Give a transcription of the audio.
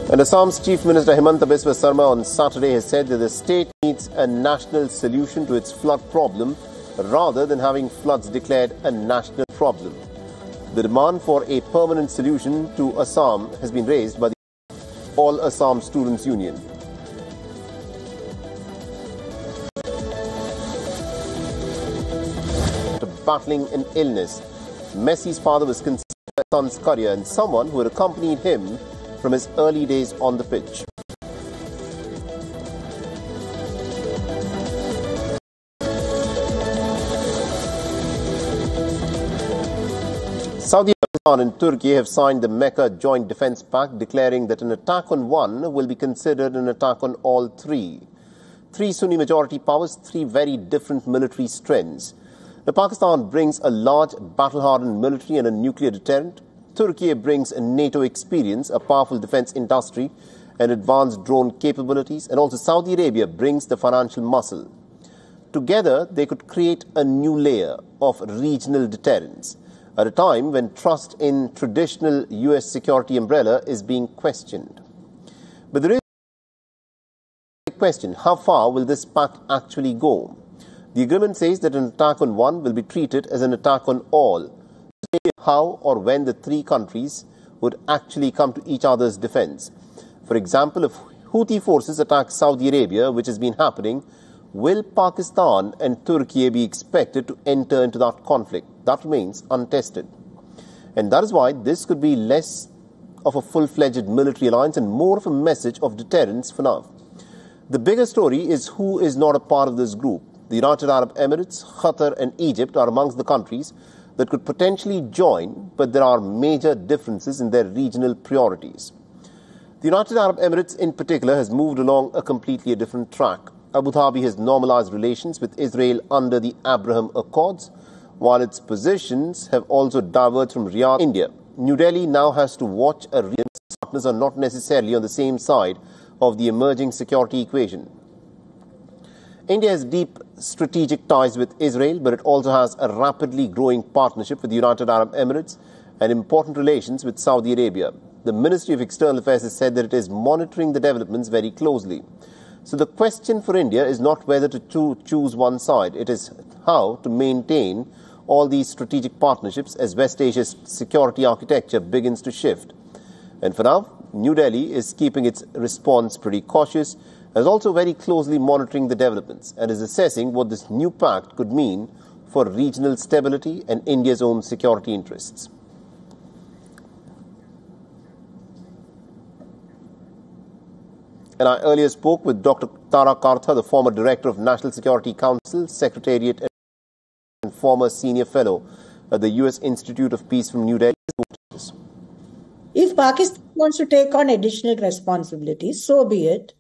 And Assam's Chief Minister Himanta Biswa Sarma on Saturday has said that the state needs a national solution to its flood problem rather than having floods declared a national problem. The demand for a permanent solution to Assam has been raised by the All Assam Students Union. After battling an illness, Messi's father was considered a son's career and someone who had accompanied him from his early days on the pitch. Saudi Arabia and Turkey have signed the Mecca Joint Defence Pact, declaring that an attack on one will be considered an attack on all three. Three Sunni majority powers, three very different military strengths. Now, Pakistan brings a large battle-hardened military and a nuclear deterrent. Turkey brings a NATO experience, a powerful defence industry, and advanced drone capabilities. And also Saudi Arabia brings the financial muscle. Together, they could create a new layer of regional deterrence at a time when trust in traditional US security umbrella is being questioned. But there is a question: how far will this pact actually go? The agreement says that an attack on one will be treated as an attack on all. How or when the three countries would actually come to each other's defense. For example, if Houthi forces attack Saudi Arabia, which has been happening, will Pakistan and Turkey be expected to enter into that conflict? That remains untested. And that is why this could be less of a full-fledged military alliance and more of a message of deterrence for now. The bigger story is who is not a part of this group. The United Arab Emirates, Qatar and Egypt are amongst the countries that could potentially join, but there are major differences in their regional priorities. The United Arab Emirates in particular has moved along a completely different track. Abu Dhabi has normalized relations with Israel under the Abraham Accords, while its positions have also diverged from Riyadh, India. New Delhi now has to watch a region partners are not necessarily on the same side of the emerging security equation. India has deep strategic ties with Israel, but it also has a rapidly growing partnership with the United Arab Emirates and important relations with Saudi Arabia. The Ministry of External Affairs has said that it is monitoring the developments very closely. So the question for India is not whether to choose one side, it is how to maintain all these strategic partnerships as West Asia's security architecture begins to shift. And for now, New Delhi is keeping its response pretty cautious, is also very closely monitoring the developments and is assessing what this new pact could mean for regional stability and India's own security interests. And I earlier spoke with Dr. Tara Kartha, the former Director of National Security Council, Secretariat and former Senior Fellow at the US Institute of Peace from New Delhi. If Pakistan wants to take on additional responsibilities, so be it.